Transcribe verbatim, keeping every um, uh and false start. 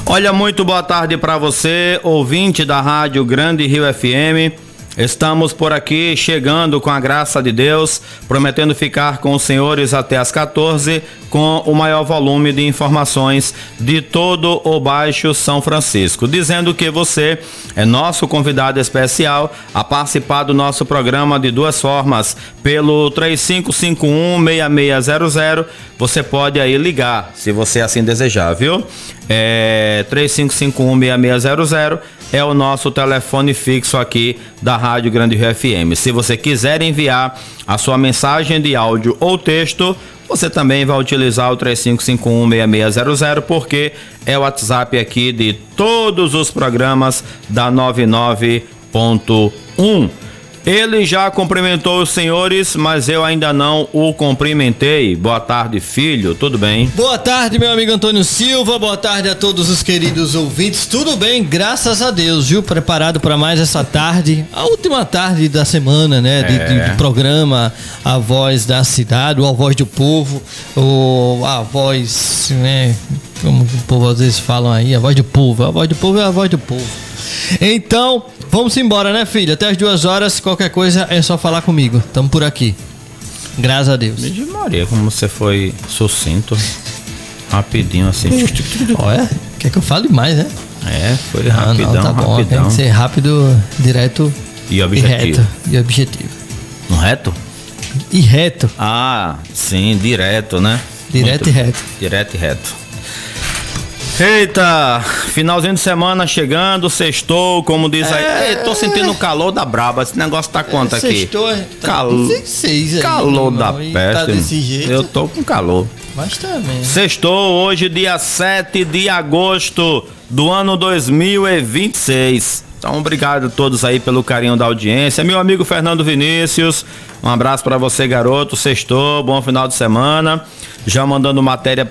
Olha, muito boa tarde para você, ouvinte da Rádio Grande Rio F M. Estamos por aqui chegando com a graça de Deus, prometendo ficar com os senhores até às quatorze, com o maior volume de informações de todo o Baixo São Francisco, dizendo que você é nosso convidado especial a participar do nosso programa de duas formas, pelo três cinco cinco um, seis seis zero zero, você pode aí ligar, se você assim desejar, viu? É, três cinco cinco um, seis seis zero zero é o nosso telefone fixo aqui da Rádio Grande Rio F M. Se você quiser enviar a sua mensagem de áudio ou texto, você também vai utilizar o três cinco cinco um, seis seis zero zero, porque é o WhatsApp aqui de todos os programas da noventa e nove ponto um. Ele já cumprimentou os senhores, mas eu ainda não o cumprimentei. Boa tarde, filho, tudo bem? Boa tarde, meu amigo Antônio Silva, boa tarde a todos os queridos ouvintes. Tudo bem, graças a Deus, viu? Preparado para mais essa tarde, a última tarde da semana, né? De, é. de, de programa A Voz da Cidade, ou A Voz do Povo, ou A Voz, né? Como o povo às vezes falam aí, a voz do povo. A voz do povo é a voz do povo. Então, vamos embora, né, filho? Até as duas horas, qualquer coisa é só falar comigo. Tamo por aqui. Graças a Deus. Virgem Maria, como você foi sucinto. Rapidinho assim. Olha, quer que eu fale mais, né? É, foi rapidão, ah, não, tá bom. rapidão. Tem que ser rápido, direto e objetivo. E reto. E objetivo. No reto? E reto. Ah, sim, direto, né? Direto Muito, e reto. Direto e reto. Eita, finalzinho de semana chegando, sextou, como diz aí. É, Ei, tô sentindo o calor da braba. Esse negócio tá quanto é, aqui? Sextou, tá Cal... dezesseis aí, calor da peste. Tá desse jeito. Eu tô com calor. Mas também. Sextou hoje, dia sete de agosto do ano dois mil e vinte e seis. Então, obrigado a todos aí pelo carinho da audiência. Meu amigo Fernando Vinícius, um abraço pra você, garoto. Sextou, bom final de semana. Já mandando matéria